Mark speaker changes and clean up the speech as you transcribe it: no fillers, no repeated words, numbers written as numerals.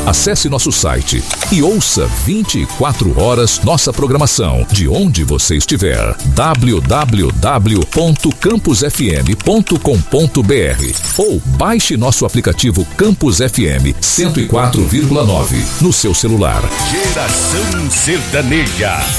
Speaker 1: Acesse nosso site e ouça 24 horas nossa programação, de onde você estiver. www.campusfm.com.br ou baixe nosso aplicativo Campus FM 104,9 no seu celular.
Speaker 2: Geração Sertaneja.